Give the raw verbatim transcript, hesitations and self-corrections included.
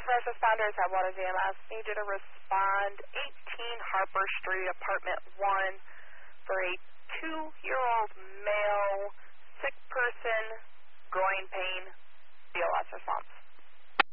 first responders at Waters E M S. Need you to respond eighteen Harper Street, apartment one, for a two-year-old male, sick person, groin pain, B L S response.